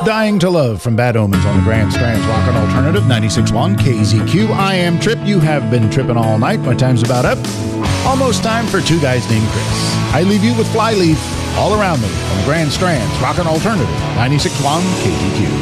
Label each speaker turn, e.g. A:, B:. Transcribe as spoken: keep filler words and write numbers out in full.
A: Dying to Love from Bad Omens on the Grand Strands Rock and Alternative ninety-six point one K Z Q. I am Trip. You have been tripping all night. My time's about up. Almost time for Two Guys Named Chris. I leave you with Flyleaf, All Around Me on the Grand Strands Rock and Alternative ninety-six point one K Z Q.